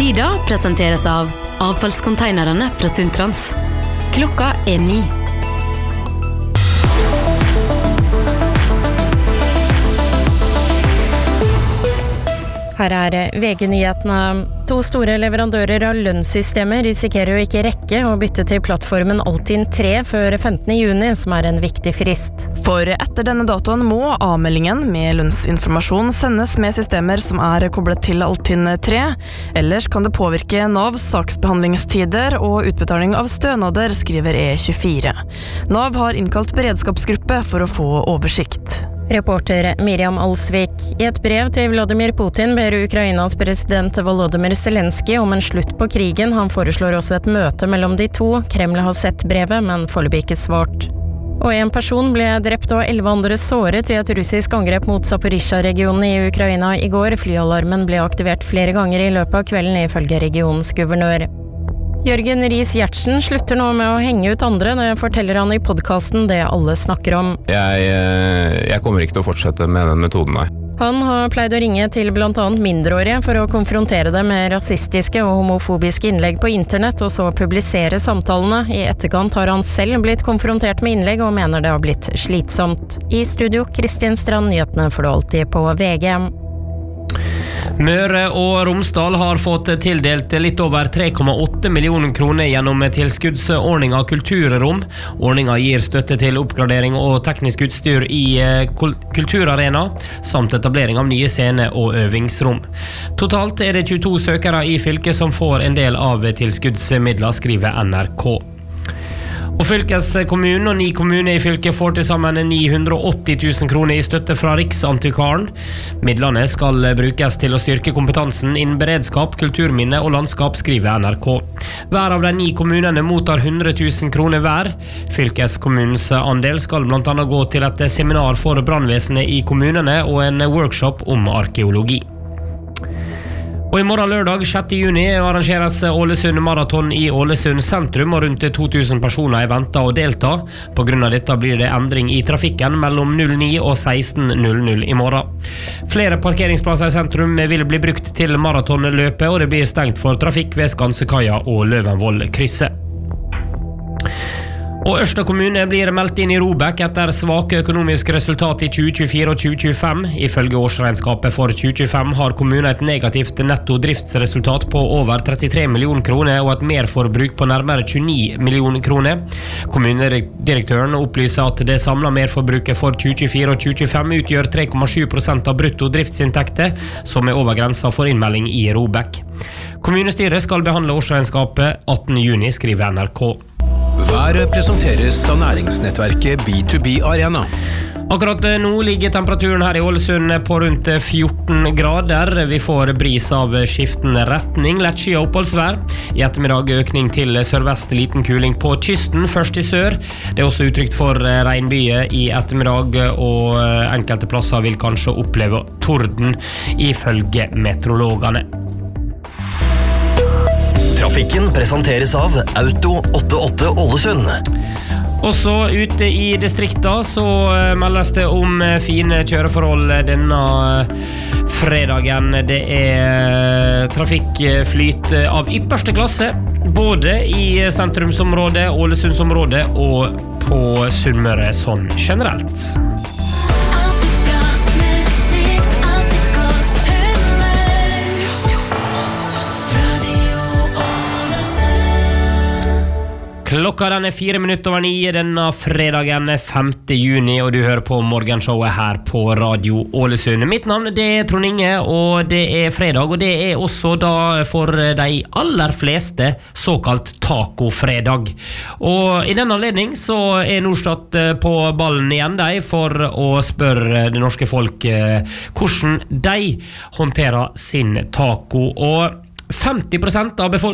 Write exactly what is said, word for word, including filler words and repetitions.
Tida presenteres av avfallskonteinerne fra Sundtrans. Klokka er ni. Her er V G-nyhetene. To store leverandører av lønnssystemer risikerer å ikke rekke å bytte til plattformen Altinn tre før femtende juni, som er en viktig frist. For etter denne datoen må avmeldingen med lønnsinformasjon sendes med systemer som er koblet til Altinn tre. Ellers kan det påvirke Navs saksbehandlingstider og utbetaling av stønader, skriver E tjuefire. Nav har innkalt beredskapsgruppe for å få oversikt. Reporter Miriam Alsvik. I et brev til Vladimir Putin ber Ukrainas president Volodymyr Zelensky om en slutt på krigen. Han foreslår også et møte mellom de to. Kreml har sett brevet, men foreløpig ikke svart. Og en person ble drept og elleve andre såret i et russisk angrep mot Zaporizjzja-regionen i Ukraina i går. Flyalarmen ble aktivert flere ganger i løpet av kvelden, ifølge regionens guvernør. Jørgen Riis-Gjertsen slutter nå med å henge ut andre. Det forteller han i podcasten Det alle snakker om. Jeg, jeg kommer ikke til å fortsette med den metoden, nei. Han har pleid å ringe til blant annet mindreårige for å konfrontere dem med rasistiske og homofobiske innlegg på internett, og så publisere samtalene. I etterkant har han selv blitt konfrontert med innlegg og mener det har blitt slitsomt. I studio, Kristin Strand, nyhetene får du alltid på V G. Møre og Romsdal har fått tildelt litt over tre komma åtte millioner kroner gjennom tilskuddsordninga Kulturrom. Ordninga gir støtte til oppgradering og teknisk utstyr i kulturarena, samt etablering av nye scene- og øvingsrom. Totalt er det tjueto søkere i fylket som får en del av tilskuddsmidler, skriver N R K. Og fylkeskommunen og ni kommuner i fylket får til sammen ni hundre og åtti tusen kroner i støtte fra Riksantikvaren. Midlene skal brukes til å styrke kompetansen innen beredskap, kulturminne og landskap, skriver N R K. Hver av de ni kommunene mottar hundre tusen kroner hver. Fylkeskommunens andel skal blant annet gå til et seminar for brannvesenet i kommunene og en workshop om arkeologi. Og i morgen lørdag sjette juni arrangeres Ålesund Maraton i Ålesund sentrum, og rundt to tusen personer er ventet å delta. På grunn av dette blir det endring i trafikken mellom ni og seksten null null i morgen. Flere parkeringsplasser i sentrum vil bli brukt til maratonløpet, og det blir stengt for trafikk ved Skansekaia og Løvenvoll-krysset. Og Ørsta kommune blir meldt inn i Robek etter svake økonomiske resultat i tjue tjuefire og tjue tjuefem. Ifølge årsregnskapet for tjue tjuefem har kommunen et negativt netto driftsresultat på over trettitre millioner kroner og et merforbruk på nærmere tjueni millioner kroner. Kommunedirektøren opplyser at det samlede merforbruket for tjue tjuefire og tjue tjuefem utgjør tre komma sju prosent av brutto driftsinntekter, som er over grensa for innmelding i Robek. Kommunestyret skal behandle årsregnskapet attende juni, skriver N R K. Været presenteres av næringsnettverket B to B Arena. Akkurat nå ligger temperaturen her i Ålesund på rundt fjorten grader. Vi får bris av skiftende retning, lett sky og oppholdsvær. I ettermiddag økning til sørvest, liten kuling på kysten, først i sør. Det er også utrygt for regnbyger i ettermiddag, og enkelte plasser vil kanskje oppleve torden, ifølge meteorologene. Trafikken presenteres av Auto åttiåtte Ålesund. Også ute i distrikta så meldes det om fine kjøreforhold denne fredagen. Det er trafikkflyt av ypperste klasse, både i sentrumsområdet, Ålesundsområdet og på Sunnmøre sånn generelt. Klokka den er fire minutter over ni denne fredagen femte juni, og du hører på morgenshowet her på Radio Ålesund. Mitt navn det er Trond Inge, og det er fredag, og det er også da for de aller fleste såkalt tacofredag. Og i denne anledning så er Norstat på ballen igjen de for å spørre det norske folk hvordan de håndterer sin taco. Og femti prosent av befolkningen